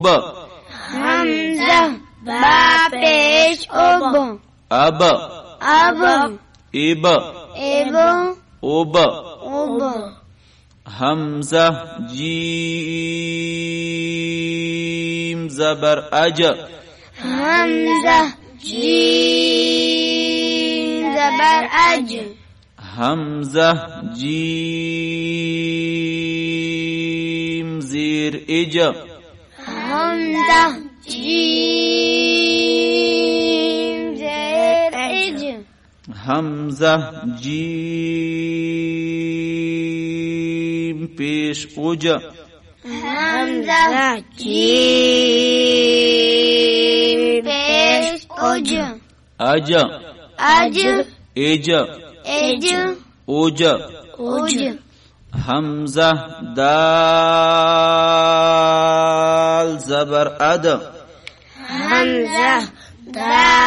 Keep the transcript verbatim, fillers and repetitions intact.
ب همزه با پیش اب اب اب اب اب اب اب همزه جیم زبر اج همزه جیم زبر اج همزه جیم زیر اج همزه جیم زیر اج همزه جیم پیش اوج همزه جیم پیش اوج اج اج اج اج اوج اوج همزه دال زبر اد همزه دال